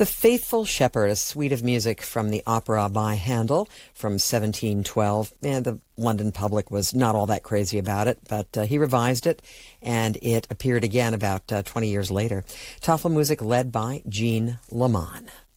The Faithful Shepherd, a suite of music from the opera by Handel from 1712. And the London public was not all that crazy about it, but he revised it, and it appeared again about 20 years later. Tafelmusik led by Jean Lamont.